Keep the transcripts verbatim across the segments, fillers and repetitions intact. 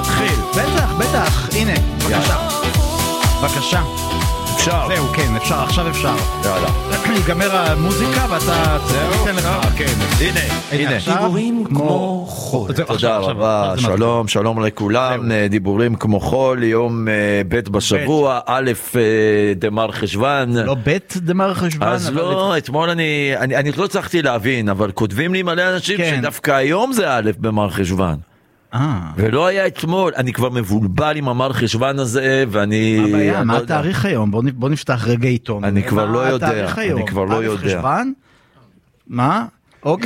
להתחיל? בטח, בטח, הנה, בבקשה. בבקשה. אפשר. זהו, כן, אפשר, עכשיו אפשר. יאללה. ייגמר המוזיקה ואתה תתן לך. כן, הנה, הנה. דיבורים כמו חול. תודה רבה, שלום, שלום לכולם. דיבורים כמו חול, יום ב' בשבוע, א' דמר חשוון. לא ב' דמר חשוון. אז לא, אתמול אני, אני לא צריכתי להבין, אבל כותבים לי מלא אנשים שדווקא היום זה א' במר חשוון. ולא היה אתמול, אני כבר מבולבל עם המר חשוון הזה, ואני... מה הבעיה? מה התאריך היום? בוא נפתח רגע עיתון. אני כבר לא יודע, אני כבר לא יודע. א' חשוון? מה? אוקיי.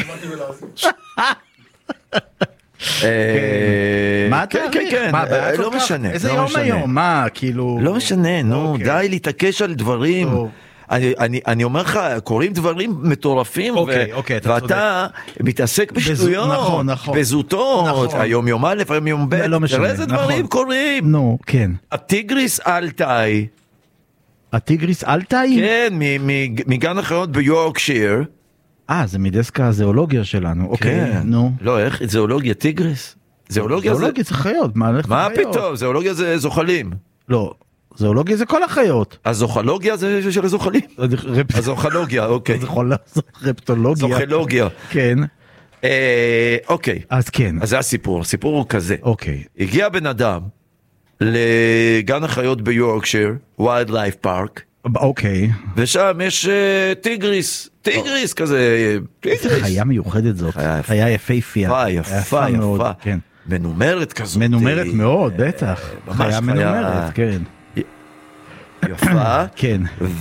מה התאריך? כן, כן, לא משנה. איזה יום היום? מה, כאילו... לא משנה, נו, די להתעקש על דברים. אני, אני, אני אומר לך, קוראים דברים מטורפים, אוקיי, ו- אוקיי, ואתה מתעסק בשטויות, נכון, נכון. בזוטות, נכון. היום יום א', היום יום ב', לא משנה, תראה איזה נכון. דברים קוראים. נו, כן. הטיגריס אלטאי, הטיגריס אלטאי? כן, מ- מ- מגן החיות ביורקשיר. אה, זה מדסק הזואולוגיה שלנו, אוקיי, כן. נו. לא, איך, זואולוגיה טיגריס? זואולוגיה זה... זואולוגיה זה חיות, מה הולך מה לחיות? פתאום, זואולוגיה זה זוחלים. לא, זואולוגיה זה כל החיות. הזוחלוגיה זה של הזוחלים. הזוחלוגיה, אוקיי. רפטולוגיה. זוחלוגיה. כן. אה, אוקיי. אז כן. אז זה הסיפור, הסיפור הוא כזה. אוקיי. הגיע בן אדם לגן החיות ביורקשיר, ויילד לייף פארק, אוקיי. ושם יש uh, טיגריס, טיגריס כזה, טיגריס. איזה חיה מיוחדת זאת. חיה יפה. חיה יפהפייה. יפה, יפה, מאוד, יפה. כן. מנומרת כזאת. מנומרת מאוד, בטח. ממש חיה חיה- מנומרת, כן. יפה. כן.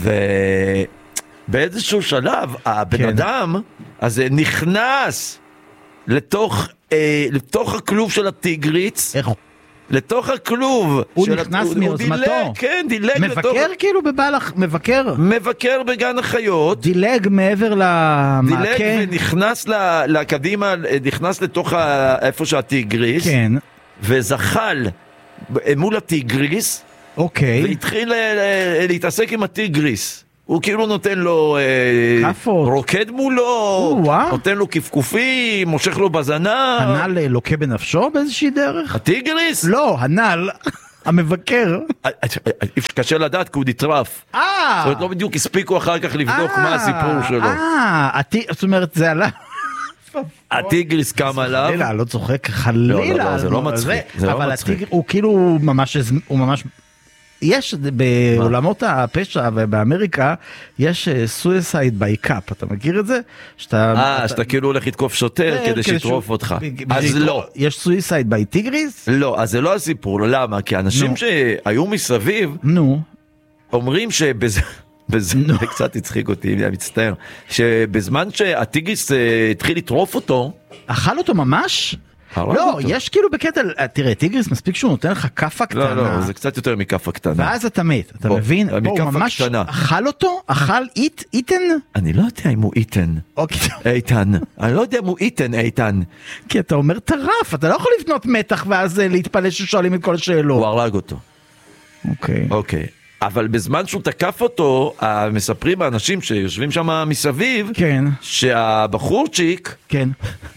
ובאיזשהו שלב, הבן כן. אדם הזה נכנס לתוך, אה, לתוך הכלוב של הטיגריס, איך הוא? לתוך הכלוב. הוא של נכנס הת- מיוזמתו. הוא דילג, כן, דילג לתוך... מבקר כאילו בבעלך, מבקר? מבקר בגן החיות. דילג מעבר למעקה? דילג ונכנס ל- לקדימה, נכנס לתוך ה- איפה שהטיגריס. כן. וזחל מול הטיגריס. אוקיי. והתחיל ל- ל- להתעסק עם הטיגריס. הוא כאילו נותן לו אה, כפות. רוקד מולו, וואו. נותן לו כפכופים, מושך לו בזנב. הנעל אה, לוקה בנפשו באיזושהי דרך? הטיגריס? לא, הנעל, המבקר. קשה לדעת כי הוא נטרף. אה! זאת אומרת, לא בדיוק הספיקו אחר כך לבדוק מה הסיפור שלו. אה, הטי- זאת אומרת, זה עלה... הטיגריס קם עליו. חלילה, לא צוחק, חלילה. לא, לא, זה לא מצחיק, זה לא אבל מצחיק. הטיגר, הוא כאילו ממש, הוא ממש... יש בעולמות הפשע ובאמריקה יש סויסייד ביי קאפ, אתה מכיר את זה? אה, שאתה כאילו הולך לתקוף שוטר כדי שיטרוף אותך. אז לא. יש סויסייד ביי טיגריס? לא, אז זה לא הסיפור, למה? כי אנשים שהיו מסביב נו. אומרים שבזה... זה קצת הצחיק אותי, אני מצטער, שבזמן שהטיגריס התחיל לטרוף אותו... אכל אותו ממש? לא, יש כאילו בקטע, תראה, טיגריס מספיק שהוא נותן לך כפה קטנה. לא, לא, זה קצת יותר מכפה קטנה. ואז אתה מת, אתה מבין? בוא, הוא ממש אכל אותו? אכל איט, איתן? אני לא יודע אם הוא איתן. אוקיי. איתן. אני לא יודע אם הוא איתן, איתן. כי אתה אומר טרף, אתה לא יכול לבנות מתח ואז להתפלא ששואלים את כל השאלות. הוא הרג אותו. אוקיי. אוקיי. אבל בזמן שהוא תקף אותו, מספרים האנשים שיושבים שם מסביב, כן. שהבחורצ'יק, כן.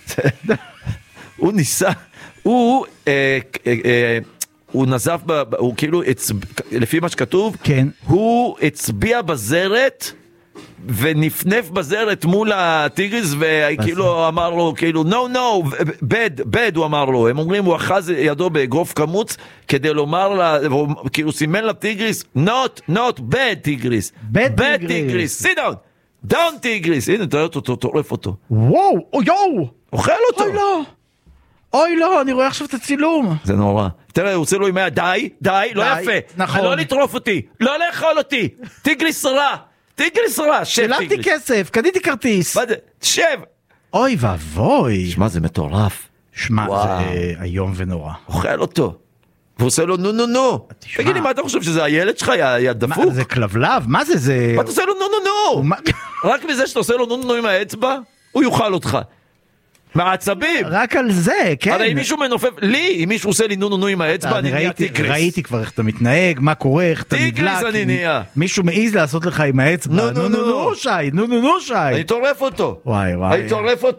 הוא ניסה, הוא, אה, אה, אה, הוא נזף, ב, הוא כאילו, הצב, לפי מה שכתוב, כן. הוא הצביע בזרת, ונפנף בזרת מול הטיגריס, וכאילו אמר לו, כאילו, no, no, bad, bad, הוא אמר לו, הם אומרים, הוא אחז ידו באגרוף קמוץ, כדי לומר לה, כאילו סימן לטיגריס, not, not, bad טיגריס, bad טיגריס, sit down, down טיגריס, הנה, תראה אותו, טורף אותו. וואו, אוי, יואו, אוכל אותו. אוי לא. אוי לא, אני רואה עכשיו את הצילום. זה נורא. תראה, הוא רוצה לו עם היד, די, די, לא יפה. נכון. לא לטרוף אותי, לא לאכול אותי. טיגריס רע, טיגריס רע, שב טיגריס. שילמתי כסף, קניתי כרטיס. מה זה? שב. אוי ואבוי. שמע, זה מטורף. שמע, זה איום ונורא. אוכל אותו. והוא עושה לו נו נו נו. תגיד לי, מה אתה חושב שזה הילד שלך, יא דפוק? מה, זה כלבלב? מה זה זה? מה אתה עושה לו נו נו נו? רק מזה שאתה עושה לו נו נו נו עם האצבע, הוא יאכל אותך. מהעצבים. רק על זה, כן. הרי אם מישהו מנופף, לי, אם מישהו עושה לי נו נו נו עם האצבע, אני נהיה טיגריס. ראיתי כבר איך אתה מתנהג, מה קורה, איך אתה נדלק. טיגריס אני נהיה. מישהו מעיז לעשות לך עם האצבע. נו נו נו נו שי, נו נו נו שי. אני טורף אותו. וואי וואי. אני טורף אותו.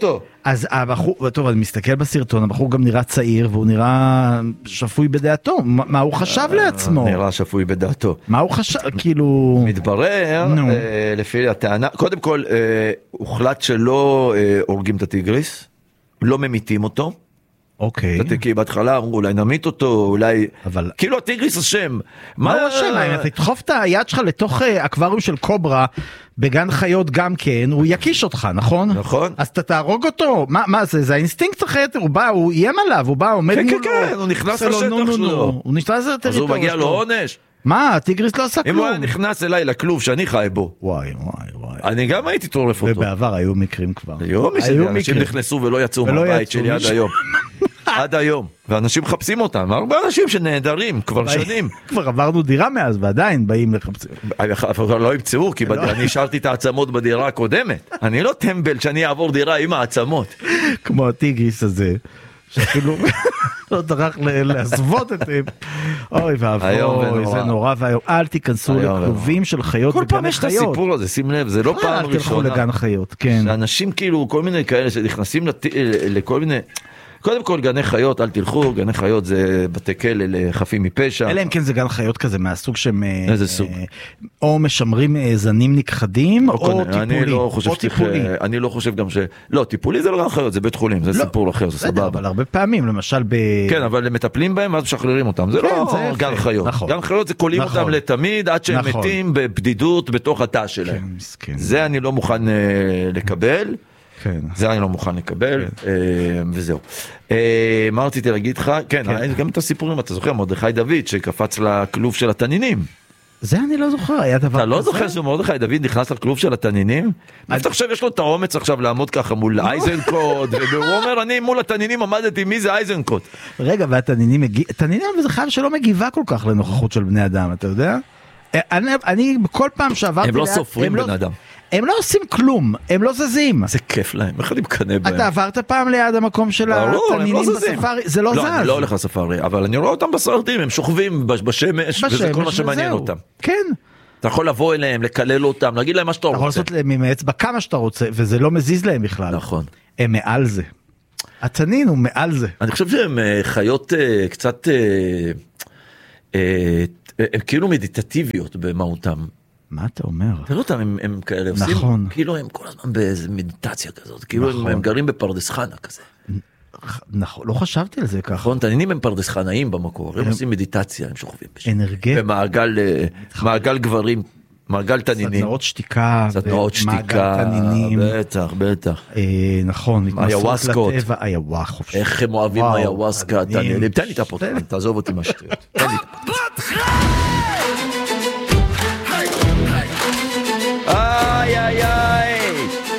אז הבחור, טוב, אני מסתכל בסרטון, הבחור גם נראה צעיר, והוא נראה שפוי בדעתו. מה הוא חשב לעצמו? נראה שפוי בדעתו. מה הוא חשב, כאילו... מתברר, לפי הטענה, קודם כל, הוחלט שלא הורגים את הטיגריס, לא ממיתים אותו. אוקיי. כי בהתחלה אמרו, אולי נמית אותו, אולי... אבל... כאילו הטיגריס השם. מה הוא השם? אם אתה תדחוף את היד שלך לתוך אקווריום של קוברה, בגן חיות גם כן, הוא יקיש אותך, נכון? נכון. אז אתה תהרוג אותו. מה, מה זה? זה האינסטינקט אחרת, הוא בא, הוא איים עליו, הוא בא, עומד מולו. כן, כן, הוא נכנס לשטח שלו. הוא נכנס לטריטוריה שלו. אז הוא מגיע לו עונש. מה? הטיגריס לא עשה כלום. אם הוא היה נכנס אליי לכלוב שאני חי בו. וואי, וואי, וואי. אני גם הייתי טורף אותו. ובעבר היו מקרים כבר. היו מקרים. אנשים נכנסו ולא יצאו מהבית שלי עד היום. עד היום. ואנשים מחפשים אותם. הרבה אנשים שנהדרים כבר שנים. כבר עברנו דירה מאז ועדיין באים לחפשים. אבל לא ימצאו, כי אני השארתי את העצמות בדירה הקודמת. אני לא טמבל שאני אעבור דירה עם העצמות. כמו הטיגריס הזה. שאפילו לא דרך להסוות את זה. אוי ואבוי, זה נורא והיום. אל תיכנסו לכלובים של חיות בגן חיות. כל פעם יש את הסיפור הזה, שים לב, זה לא פעם ראשונה. אל תלכו לגן חיות, כן. שאנשים כאילו, כל מיני כאלה שנכנסים לכל מיני... קודם כל גני חיות, אל תלכו, גני חיות זה בתי כלא לחפים מפשע. אלא אם כן זה גן חיות כזה מהסוג שהם... איזה סוג? או משמרים זנים נכחדים, או טיפולי. אני לא חושב גם ש... לא, טיפולי זה לא גן חיות, זה בית חולים, זה סיפור אחר, זה סבבה. אבל הרבה פעמים, למשל ב... כן, אבל הם מטפלים בהם, אז משחררים אותם. זה לא גן חיות. גן חיות זה קולים אותם לתמיד, עד שהם מתים בבדידות בתוך התא שלהם. זה אני לא מוכן לקבל. כן. זה אני לא מוכן לקבל, כן. וזהו. מה רציתי להגיד לך? כן, כן. גם את הסיפורים, אתה זוכר, מרדכי דוד שקפץ לכלוב של התנינים. זה אני לא זוכר, היה דבר כזה. אתה לא זוכר שמרדכי דוד נכנס לכלוב של התנינים? אתה חושב, יש לו את האומץ עכשיו לעמוד ככה מול אייזנקוט, והוא אומר, אני מול התנינים עמדתי, מי זה אייזנקוט? רגע, והתנינים מגיע, תנינים זה חייב שלא מגיבה כל כך לנוכחות של בני אדם, אתה יודע? אני כל פעם שעברתי... הם לא סופרים בן אדם. הם לא עושים כלום, הם לא זזים. זה כיף להם, איך אני מקנה בהם? אתה עברת פעם ליד המקום של התנינים בספארי? זה לא זז. לא, אני לא הולך לספארי, אבל אני רואה אותם בסרטים, הם שוכבים בשמש, וזה כל מה שמעניין אותם. כן. אתה יכול לבוא אליהם, לקלל אותם, להגיד להם מה שאתה רוצה. אתה יכול לעשות להם עם האצבע כמה שאתה רוצה, וזה לא מזיז להם בכלל. נכון. הם מעל זה. התנין הוא מעל זה. אני חושב שהם חיות קצת, הם כאילו מדיטטיביות במהותם. מה אתה אומר? תראו אותם, הם, הם כאלה עושים, נכון. כאילו הם כל הזמן באיזו מדיטציה כזאת, כאילו נכון. הם, הם גרים בפרדס חנה כזה. נכון, לא חשבתי על זה ככה. נכון, תנינים הם פרדס חנאים במקור, הם, הם עושים מדיטציה, הם שוכבים בשביל. אנרגט. במעגל, מעגל גברים, מעגל תנינים. סדנאות שתיקה. סדנאות שתיקה, בטח, בטח. אה, נכון, איוואסקות. איוואסקות. איך הם אוהבים איוואסקה, תנינים. תן לי את הפוטרן, תעזוב אותי מהשטויות. תן לי את הפוטרן. איי איי איי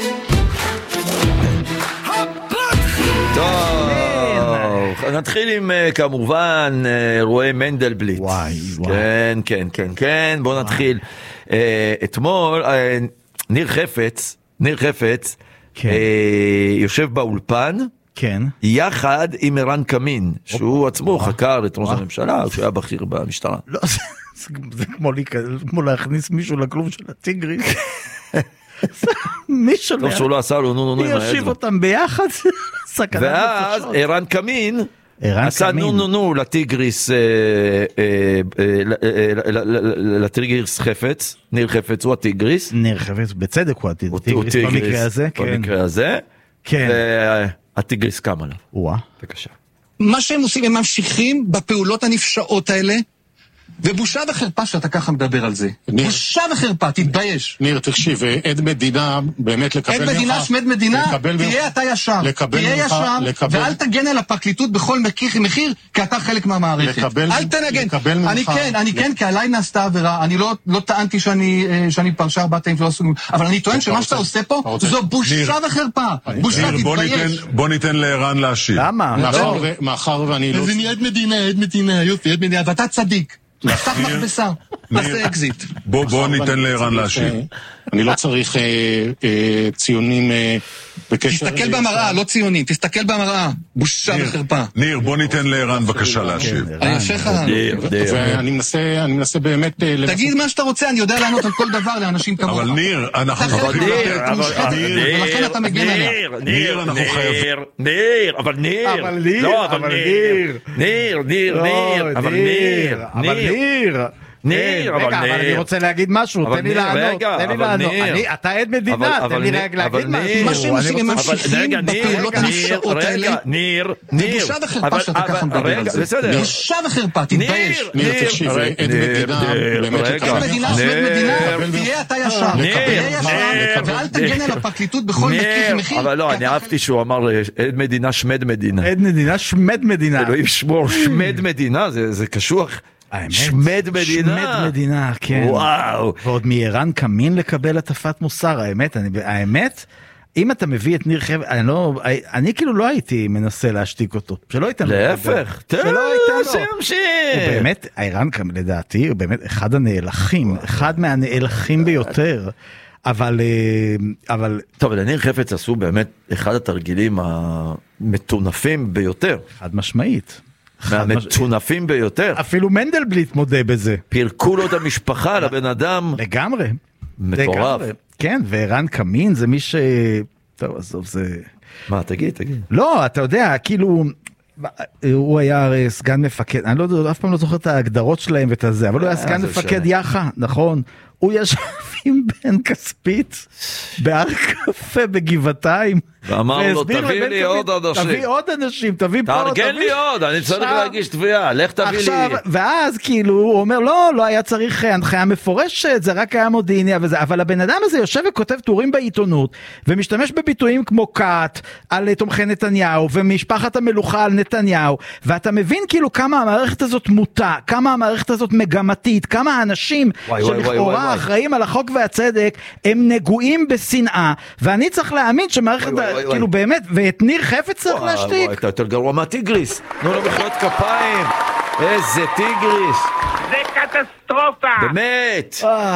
טוב, נתחיל עם כמובן אירועי מנדלבליט. וואי וואי. כן כן כן כן בוא נתחיל. אתמול ניר חפץ ניר חפץ יושב באולפן כן יחד עם ערן קמין שהוא עצמו חקר את ראש הממשלה שהוא היה בכיר במשטרה. לא זה כמו להכניס מישהו לכלוב של הטיגריס. מישהו טוב שהוא לא עשה לו נו נו נו יושיב אותם ביחד. ואז ערן קמין עשה נו נו נו לטיגריס לטיגריס חפץ ניר חפץ הוא הטיגריס ניר חפץ בצדק הוא הטיגריס במקרה הזה במקרה הזה והטיגריס קם עליו. וואה בבקשה. מה שהם עושים הם ממשיכים בפעולות הנפשעות האלה ובושה וחרפה שאתה ככה מדבר על זה. בושה וחרפה, תתבייש. ניר, תקשיב, עד מדינה, באמת לקבל ממך... עד מדינה, שמד מדינה, תהיה אתה ישר. תהיה ישר, ואל תגן על הפרקליטות בכל מחיר, כי אתה חלק מהמערכת. אל תנגן. אני כן, אני כן, כי עליי נעשתה עבירה, אני לא טענתי שאני פרשה ארבעת האם שלא עשו, אבל אני טוען שמה שאתה עושה פה, זו בושה וחרפה. בושה, תתבייש. בוא ניתן לערן להשיב. למה? מאחר ואני לא... זה נהיה עד מדינה, עד מדינה, יופי, עד מדינה, ואתה צדיק. נפתח מכבסה, נעשה אקזיט. בוא ניתן לערן להשיב. אני לא צריך ציונים בקשר... תסתכל במראה, לא ציונים, תסתכל במראה. בושה וחרפה. ניר, בוא ניתן לערן בבקשה להשיב. אני אשך לך. ואני מנסה באמת... תגיד מה שאתה רוצה, אני יודע לענות על כל דבר לאנשים כמוך. אבל ניר, אנחנו... ולכן אתה מגן עליה. ניר, אנחנו חייבים... ניר, אבל ניר. אבל ניר, לא, אבל ניר. ניר, ניר, ניר, אבל ניר. אבל ניר. ניר, אבל רגע, אבל אני רוצה להגיד משהו, תן לי לענות, תן לי לענות. אתה עד מדינה, תן לי רק להגיד משהו. מה שהם עושים, הם ממשיכים בפעולות הנפשעות האלה. ניר, ניר. בושה וחרפה שאתה ככה מדבר על זה. בושה וחרפה, תתבייש. ניר, תקשיב, עד מדינה, באמת עד מדינה, עד מדינה, תהיה אתה ישר. תהיה ישר, ואל תגן על הפרקליטות בכל מחיר מחיר. אבל לא, אני אהבתי שהוא אמר עד מדינה, שמד מדינה. עד מדינה, שמד מדינה. אלוהים שמור, שמד מדינה, זה קשוח. שמד מדינה. שמד מדינה, כן. וואו. ועוד מערן קמין לקבל הטפת מוסר, האמת, אני, האמת, אם אתה מביא את ניר חבר, אני לא, אני כאילו לא הייתי מנסה להשתיק אותו, שלא ייתן לו. להפך, שלא ייתן לו. שימשיך. הוא באמת, ערן קמין לדעתי, הוא באמת אחד הנאלחים, אחד מהנאלחים ביותר. אבל, אבל... טוב, לניר חפץ עשו באמת אחד התרגילים המטונפים ביותר. חד משמעית. מהמטונפים ביותר. אפילו מנדלבליט מודה בזה. פירקו לו את המשפחה לבן אדם. לגמרי. מטורף. כן, וערן קמין זה מי ש... טוב, עזוב, זה... מה, תגיד, תגיד. לא, אתה יודע, כאילו... הוא היה סגן מפקד, אני לא, אף פעם לא זוכר את ההגדרות שלהם ואת הזה, אבל הוא היה סגן מפקד יחה, נכון? הוא ישב עם בן כספית בהר קפה בגבעתיים, ואמר לו, תביא לי עוד אנשים. תביא עוד אנשים, תביא פה. תארגן לי עוד, אני צריך להגיש תביעה, לך תביא לי. ואז כאילו הוא אומר, לא, לא היה צריך הנחיה מפורשת, זה רק היה מודיעיני, אבל הבן אדם הזה יושב וכותב טורים בעיתונות, ומשתמש בביטויים כמו קאט, על תומכי נתניהו, ומשפחת המלוכה על נתניהו, ואתה מבין כאילו כמה המערכת הזאת מוטה, כמה המערכת הזאת מגמתית, כמה האנשים שלכאורה אחראים על החוק והצדק, הם נגועים בשנאה, ואני צריך להאמין שמערכת, כאילו באמת, ואת ניר חפץ צריך להשתיק. אתה יותר גרוע מהטיגריס, תנו לו מחיאות כפיים, איזה טיגריס. זה קטסטרופה. באמת.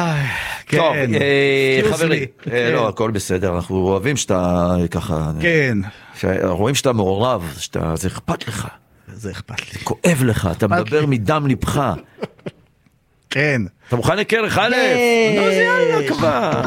טוב, חברים, לא, הכל בסדר, אנחנו אוהבים שאתה ככה, כן. רואים שאתה מעורב, זה אכפת לך. זה אכפת לי. כואב לך, אתה מדבר מדם לבך. כן. אתה מוכן לקרח א'? נו, זה יאללה כבר.